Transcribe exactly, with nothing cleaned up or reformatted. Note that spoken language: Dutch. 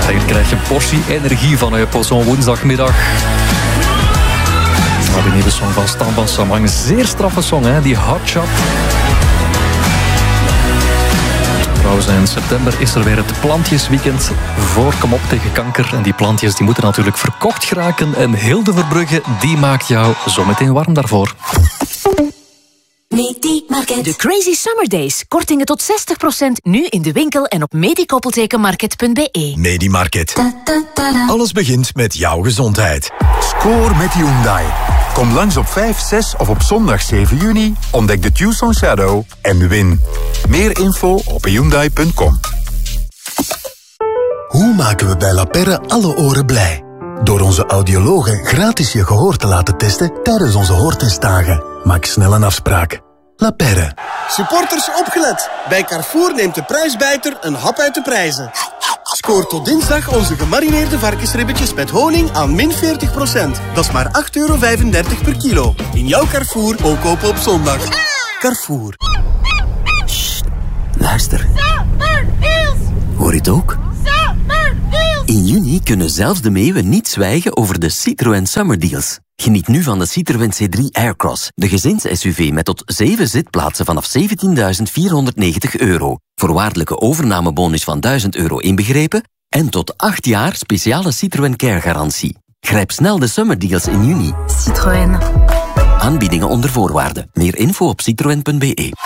Hier krijg je een portie energie van op zo'n woensdagmiddag. Maar die nieuwe song van Stan van Samang, zeer straffe song, hè? Die Hot Shot. Trouwens, in september is er weer het plantjesweekend voor Kom op tegen kanker. En die plantjes die moeten natuurlijk verkocht geraken. En Hilde Verbrugge, die maakt jou zometeen warm daarvoor. Medimarket. De Crazy Summer Days. Kortingen tot zestig procent nu in de winkel en op medikoppeltekenmarket punt be. Medimarket. Alles begint met jouw gezondheid. Score met Hyundai. Kom langs op vijf, zes of op zondag zeven juni. Ontdek de Tucson Shadow en win. Meer info op hyundai punt com. Hoe maken we bij La Perre alle oren blij? Door onze audiologen gratis je gehoor te laten testen tijdens onze hoortestdagen. Maak snel een afspraak. La Perre. Supporters opgelet. Bij Carrefour neemt de prijsbijter een hap uit de prijzen. Scoor tot dinsdag onze gemarineerde varkensribbetjes met honing aan min veertig procent. Dat is maar acht euro vijfendertig per kilo. In jouw Carrefour ook kopen op zondag. Carrefour. Sst, luister. Hoor je het ook? In juni kunnen zelfs de meeuwen niet zwijgen over de Citroën Summer Deals. Geniet nu van de Citroën C drie Aircross, de gezins-S U V met tot zeven zitplaatsen vanaf zeventienduizend vierhonderdnegentig euro. Voorwaardelijke overnamebonus van duizend euro inbegrepen en tot acht jaar speciale Citroën Care-garantie. Grijp snel de Summer Deals in juni. Citroën. Aanbiedingen onder voorwaarden. Meer info op citroën punt be.